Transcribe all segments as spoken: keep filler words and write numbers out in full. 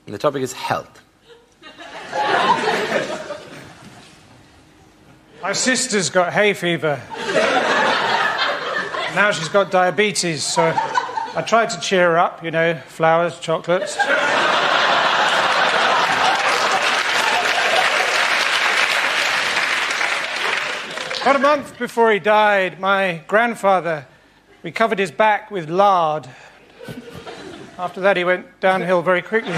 And the topic is health. My sister's got hay fever. Now she's got diabetes, so I tried to cheer her up, you know, flowers, chocolates. About a month before he died, my grandfather recovered his back with lard. After that, he went downhill very quickly.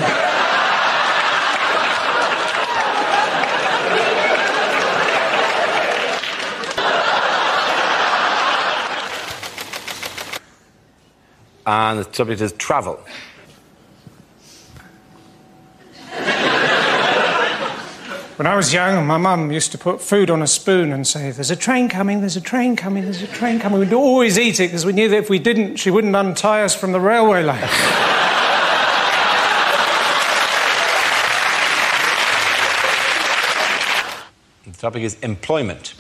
And the subject is travel. When I was young, my mum used to put food on a spoon and say, there's a train coming, there's a train coming, there's a train coming. We'd always eat it because we knew that if we didn't, she wouldn't untie us from the railway line. The topic is employment.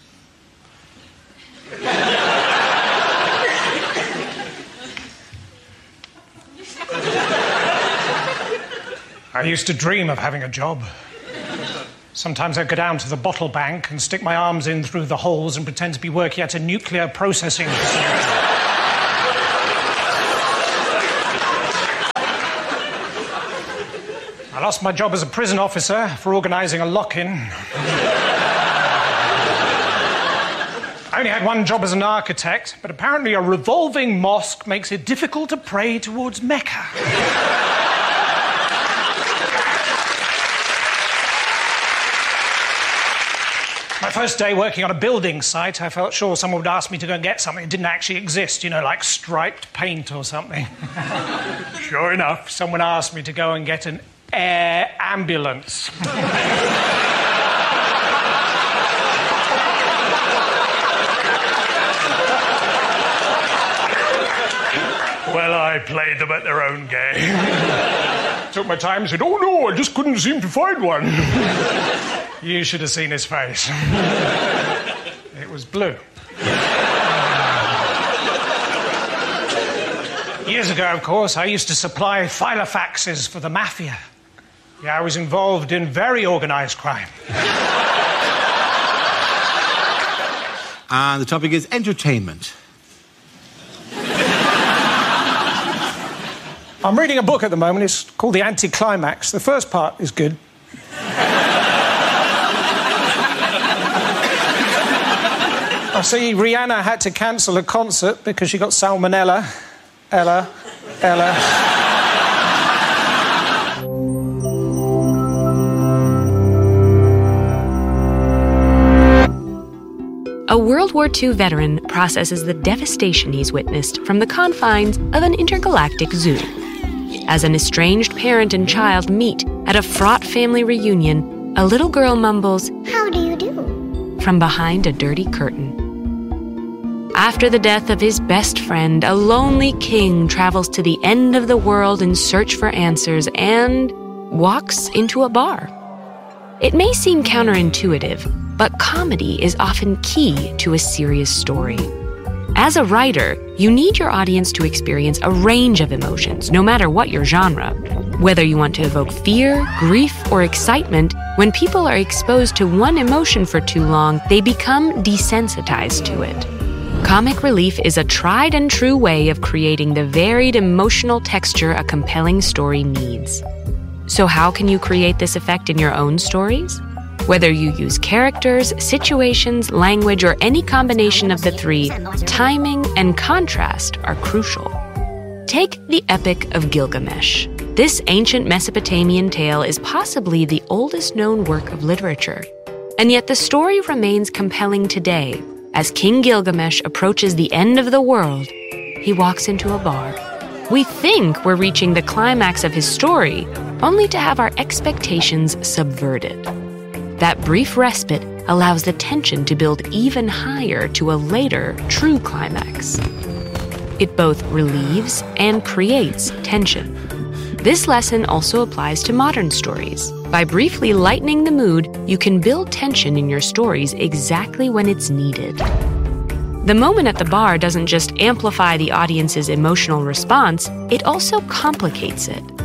I used to dream of having a job. Sometimes I'd go down to the bottle bank and stick my arms in through the holes and pretend to be working at a nuclear processing facility. I lost my job as a prison officer for organising a lock-in. I only had one job as an architect, but apparently a revolving mosque makes it difficult to pray towards Mecca. My first day working on a building site, I felt sure someone would ask me to go and get something that didn't actually exist, you know, like striped paint or something. Sure enough, someone asked me to go and get an air ambulance. Well, I played them at their own game. Took my time and said, oh no, I just couldn't seem to find one. You should have seen his face. It was blue. Years ago, of course, I used to supply filofaxes for the mafia. Yeah, I was involved in very organised crime. And the topic is entertainment. I'm reading a book at the moment. It's called The Anticlimax. The first part is good. I see Rihanna had to cancel a concert because she got salmonella. Ella, Ella. A World War Two veteran processes the devastation he's witnessed from the confines of an intergalactic zoo. As an estranged parent and child meet at a fraught family reunion, a little girl mumbles, "How do you do?" from behind a dirty curtain. After the death of his best friend, a lonely king travels to the end of the world in search for answers and walks into a bar. It may seem counterintuitive, but comedy is often key to a serious story. As a writer, you need your audience to experience a range of emotions, no matter what your genre. Whether you want to evoke fear, grief, or excitement, when people are exposed to one emotion for too long, they become desensitized to it. Comic relief is a tried and true way of creating the varied emotional texture a compelling story needs. So how can you create this effect in your own stories? Whether you use characters, situations, language, or any combination of the three, timing and contrast are crucial. Take the Epic of Gilgamesh. This ancient Mesopotamian tale is possibly the oldest known work of literature. And yet the story remains compelling today. As King Gilgamesh approaches the end of the world, he walks into a bar. We think we're reaching the climax of his story, only to have our expectations subverted. That brief respite allows the tension to build even higher to a later, true climax. It both relieves and creates tension. This lesson also applies to modern stories. By briefly lightening the mood, you can build tension in your stories exactly when it's needed. The moment at the bar doesn't just amplify the audience's emotional response, it also complicates it.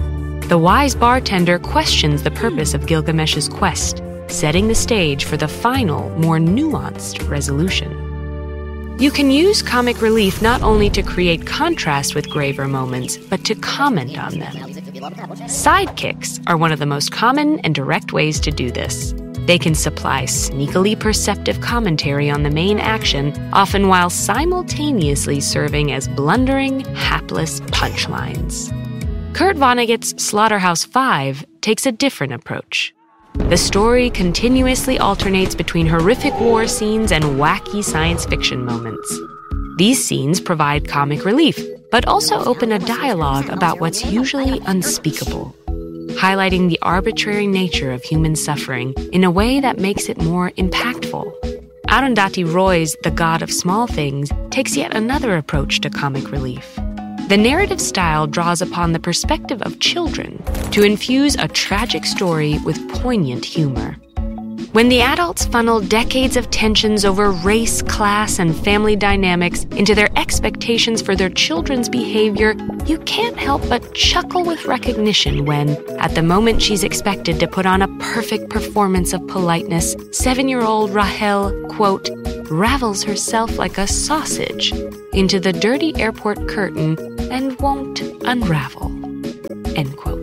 The wise bartender questions the purpose of Gilgamesh's quest, setting the stage for the final, more nuanced resolution. You can use comic relief not only to create contrast with graver moments, but to comment on them. Sidekicks are one of the most common and direct ways to do this. They can supply sneakily perceptive commentary on the main action, often while simultaneously serving as blundering, hapless punchlines. Kurt Vonnegut's Slaughterhouse-Five takes a different approach. The story continuously alternates between horrific war scenes and wacky science fiction moments. These scenes provide comic relief, but also open a dialogue about what's usually unspeakable, highlighting the arbitrary nature of human suffering in a way that makes it more impactful. Arundhati Roy's The God of Small Things takes yet another approach to comic relief. The narrative style draws upon the perspective of children to infuse a tragic story with poignant humor. When the adults funnel decades of tensions over race, class, and family dynamics into their expectations for their children's behavior, you can't help but chuckle with recognition when, at the moment she's expected to put on a perfect performance of politeness, seven-year-old Rahel, quote, ravels herself like a sausage into the dirty airport curtain and won't unravel, end quote.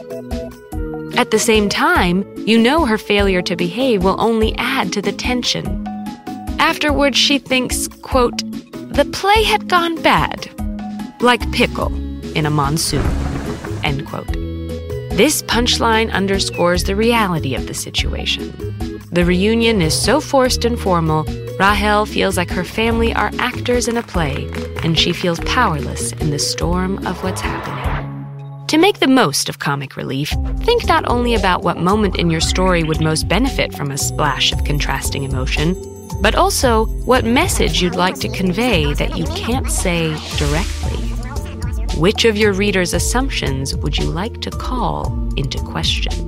At the same time, you know her failure to behave will only add to the tension. Afterwards, she thinks, quote, the play had gone bad, like pickle in a monsoon, end quote. This punchline underscores the reality of the situation. The reunion is so forced and formal, Rahel feels like her family are actors in a play, and she feels powerless in the storm of what's happening. To make the most of comic relief, think not only about what moment in your story would most benefit from a splash of contrasting emotion, but also what message you'd like to convey that you can't say directly. Which of your readers' assumptions would you like to call into question?